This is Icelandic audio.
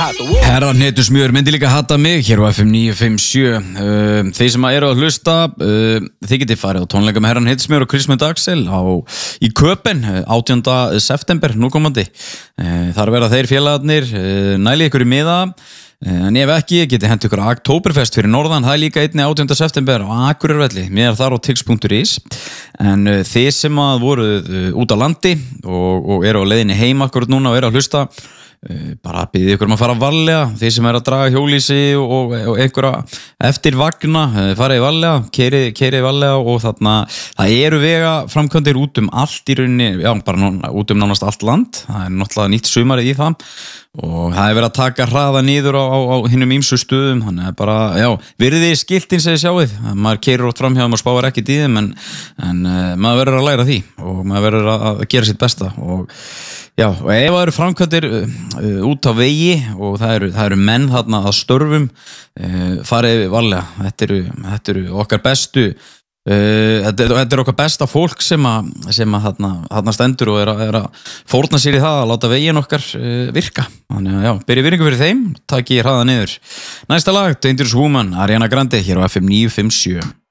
Herran Hnetusmjör myndi líka hata mig hér á FM 957. Þeir sem eru að hlusta, þið getið farið á tónleika með Herran Hnetusmjör og Krismund Axel í Köpen 18. september núkomandi. Þar verða þeir félagarnir, nælið ykkur í miða. En ef ekki, getið hent ykkur Oktoberfest fyrir norðan. Það líka einni 18. september á Akureyravelli, mér þar á tix.is. En þið sem að voruð út á landi og eru á leiðinni heim akkurat núna og eru að hlusta, bara byrðið ykkur að fara varlega. Þið sem eru að draga hjólísi og einhverja eftir vagna, farið varlega, keyrið varlega. Og þarna, það eru vega framkvæmdir út allt í rauninni, já, bara út nánast allt land. Það náttúrulega nýtt sumarið í það og það verið að taka hraða niður á hinnum ýmsu stöðum. Þannig bara, já, virðið skiltin sem þið sjáið. Maður keyrir ótt framhjá, maður spáir ekki í þeim, en maður verður að læra því og maður verður að gera sitt besta. Og já, og ef það eru framkvæmdir út á vegi og það eru menn þarna að störfum, farið varlega. Þetta eru okkar bestu, þetta er okkar besta fólk sem þarna stendur og er að fórna sér í það að láta veginn okkar virka. Þannig að já, byrja virðingu fyrir þeim, takk ég hraða niður. Næsta lag, Dangerous Woman, Ariana Grande hér á FM 957.